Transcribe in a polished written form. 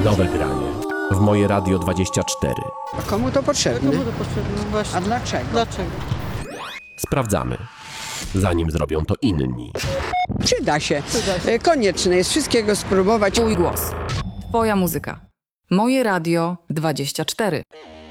Nowe granie w Moje Radio 24. A komu to potrzebne? Komu to potrzebne? Właśnie. A dlaczego? Dlaczego? Sprawdzamy, zanim zrobią to inni. Przyda się. Przyda się. Konieczne jest wszystkiego spróbować. Twój głos. Twoja muzyka. Moje Radio 24.